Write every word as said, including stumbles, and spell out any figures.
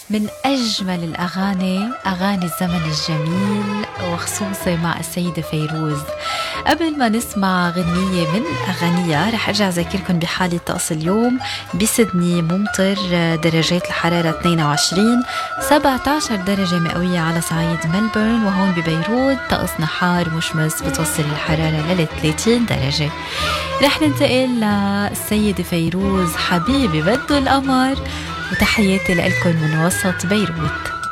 من أجمل الأغاني أغاني الزمن الجميل، وخصوصي مع السيدة فيروز. قبل ما نسمع غنية من أغانيها رح أرجع أذكركم بحالة طقس اليوم. بسدني ممطر، درجات الحرارة اثنين وعشرين، سبعة عشر درجة مئوية على صعيد ملبورن، وهون ببيروت طقس نحار مشمس بتوصل الحرارة لل ثلاثين درجة. رح ننتقل للسيدة فيروز، حبيبي بده القمر، وتحياتي لكم من وسط بيروت.